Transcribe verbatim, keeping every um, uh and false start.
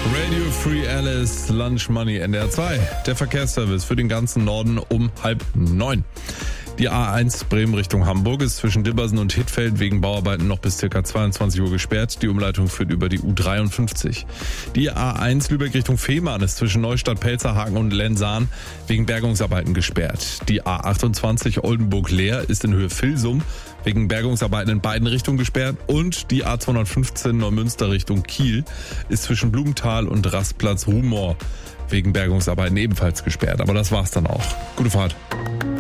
Radio Free Alice, Lunch Money, N D R zwei. Der Verkehrsservice für den ganzen Norden um halb neun. Die A eins Bremen Richtung Hamburg ist zwischen Dibbersen und Hittfeld wegen Bauarbeiten noch bis ca. zweiundzwanzig Uhr gesperrt. Die Umleitung führt über die U dreiundfünfzig. Die A eins Lübeck Richtung Fehmarn ist zwischen Neustadt, Pelzerhaken und Lensahn wegen Bergungsarbeiten gesperrt. Die A achtundzwanzig Oldenburg-Leer ist in Höhe Vilsum wegen Bergungsarbeiten in beiden Richtungen gesperrt. Und die A zweihundertfünfzehn Neumünster Richtung Kiel ist zwischen Blumenthal und Rastplatz Rumor wegen Bergungsarbeiten ebenfalls gesperrt. Aber das war's dann auch. Gute Fahrt.